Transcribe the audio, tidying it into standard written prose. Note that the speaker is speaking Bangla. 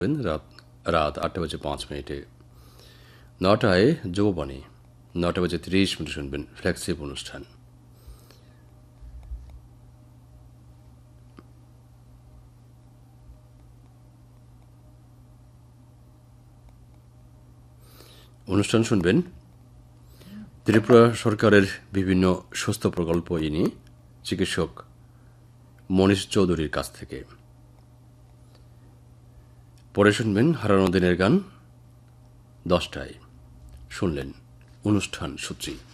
রাত রাত 8:05। 9টায় যুববাণী, 9:30 শুনবেন ফ্ল্যাগশিপ অনুষ্ঠান। অনুষ্ঠান শুনবেন ত্রিপুরা সরকারের বিভিন্ন সুস্থ প্রকল্প নিয়ে চিকিৎসক মনীষ চৌধুরীর কাছ থেকে। পরে শুনবেন হারানো দিনের গান 10টায়। শুনলেন অনুষ্ঠান সূচি।